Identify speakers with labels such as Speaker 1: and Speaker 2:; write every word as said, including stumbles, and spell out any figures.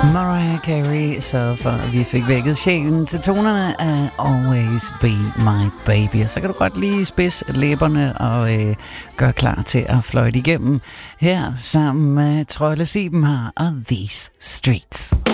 Speaker 1: Mariah Carey, så for vi fik vækket sjælen til tonerne af Always Be My Baby. Og så kan du godt lige spidse læberne og øh, gøre klar til at fløjte igennem her sammen med Troelle Sieben her og These Streets.